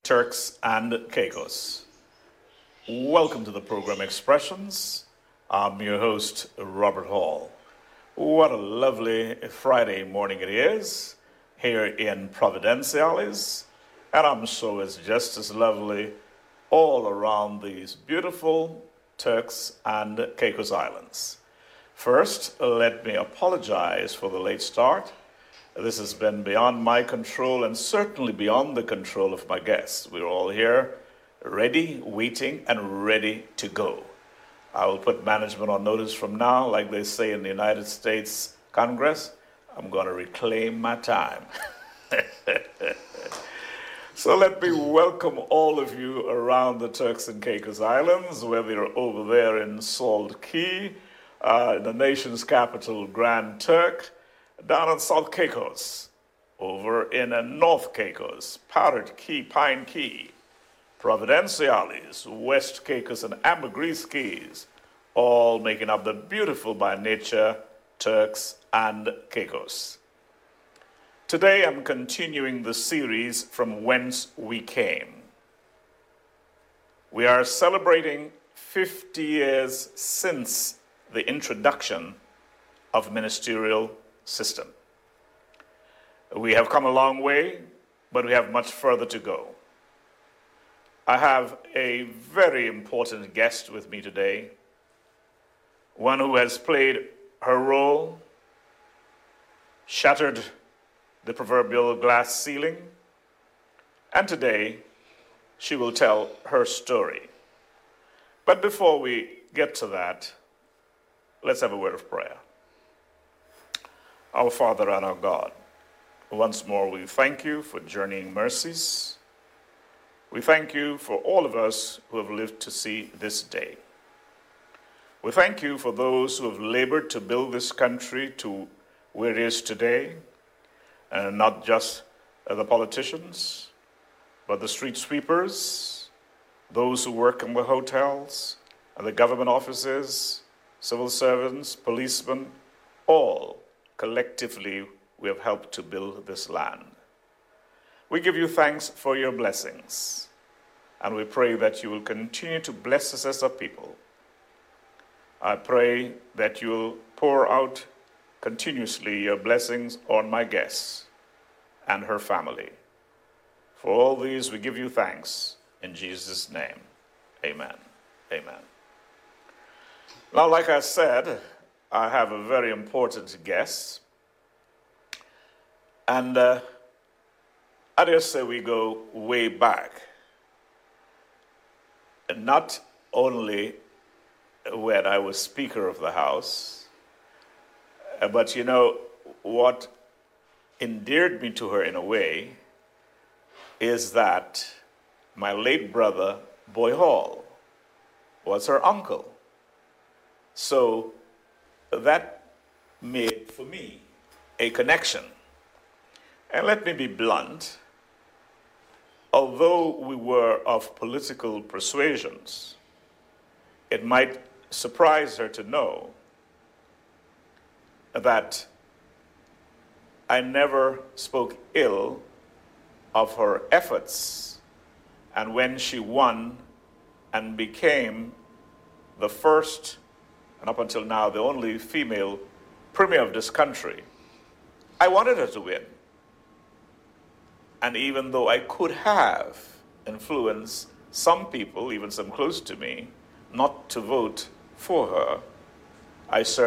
Turks and Caicos. Welcome to the program Expressions. I'm your host, Robert Hall. What a lovely Friday morning it is here in Providenciales, and I'm sure it's just as lovely all around these beautiful Turks and Caicos Islands. First, let me apologize for the late start. This has been beyond my control and certainly beyond the control of my guests. We're all here, ready, waiting, and ready to go. I will put management on notice from now, like they say in the United States Congress. I'm going to reclaim my time. So let me welcome all of you around the Turks and Caicos Islands, whether you're over there in Salt Cay, the nation's capital, Grand Turk, down in South Caicos, over in North Caicos, Parrot Key, Pine Key, Providenciales, West Caicos, and Ambergris Keys, all making up the beautiful by nature Turks and Caicos. Today I'm continuing the series From Whence We Came. We are celebrating 50 years since the introduction of ministerial system. We have come a long way, but we have much further to go. I have a very important guest with me today, one who has played her role, shattered the proverbial glass ceiling, and today she will tell her story. But before we get to that, let's have a word of prayer. Our Father and our God, once more we thank you for journeying mercies. We thank you for all of us who have lived to see this day. We thank you for those who have labored to build this country to where it is today, and not just the politicians, but the street sweepers, those who work in the hotels, and the government offices, civil servants, policemen, all collectively, we have helped to build this land. We give you thanks for your blessings, and we pray that you will continue to bless us as a people. I pray that you will pour out continuously your blessings on my guest and her family. For all these, we give you thanks in Jesus' name. Amen. Amen. Now, like I said, I have a very important guest. And I dare say we go way back. And not only when I was Speaker of the House, but you know, what endeared me to her in a way is that my late brother, Boy Hall, was her uncle. So that made, for me, a connection. And let me be blunt, although we were of political persuasions, it might surprise her to know that I never spoke ill of her efforts. And when she won and became the first, and up until now, the only female premier of this country, I wanted her to win. And even though I could have influenced some people, even some close to me, not to vote for her, I certainly